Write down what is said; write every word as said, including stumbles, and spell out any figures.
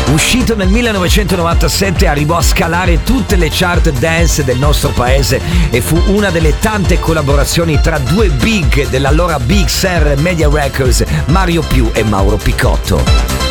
Uscito nel millenovecentonovantasette, arrivò a scalare tutte le chart dance del nostro paese e fu una delle tante collaborazioni tra due big dell'allora Big Sur Media Records, Mario Più e Mauro Picotto.